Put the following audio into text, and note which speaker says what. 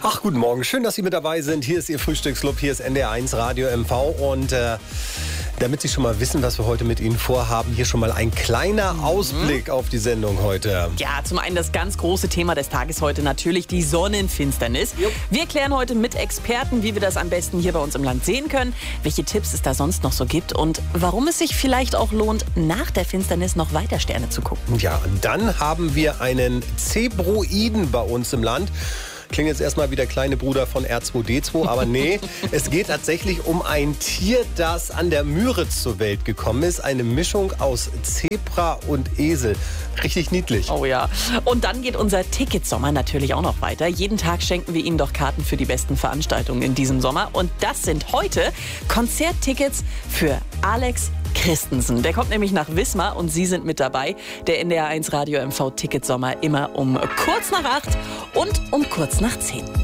Speaker 1: Ach, guten Morgen. Schön, dass Sie mit dabei sind. Hier ist Ihr Frühstücksclub. Hier ist NDR1 Radio MV. Und damit Sie schon mal wissen, was wir heute mit Ihnen vorhaben, hier schon mal ein kleiner Ausblick auf die Sendung heute.
Speaker 2: Ja, zum einen das ganz große Thema des Tages heute natürlich die Sonnenfinsternis. Jupp. Wir klären heute mit Experten, wie wir das am besten hier bei uns im Land sehen können, welche Tipps es da sonst noch so gibt und warum es sich vielleicht auch lohnt, nach der Finsternis noch weiter Sterne zu gucken.
Speaker 1: Ja, dann haben wir einen Zebroiden bei uns im Land. Klingt jetzt erstmal wie der kleine Bruder von R2D2, aber nee, es geht tatsächlich um ein Tier, das an der Müritz zur Welt gekommen ist. Eine Mischung aus Zebra und Esel. Richtig niedlich.
Speaker 2: Oh ja. Und dann geht unser Ticketsommer natürlich auch noch weiter. Jeden Tag schenken wir Ihnen doch Karten für die besten Veranstaltungen in diesem Sommer. Und das sind heute Konzerttickets für Alex Christensen. Der kommt nämlich nach Wismar und Sie sind mit dabei. Der NDR1 Radio MV Ticketsommer immer um kurz nach 8 und um kurz nach 10.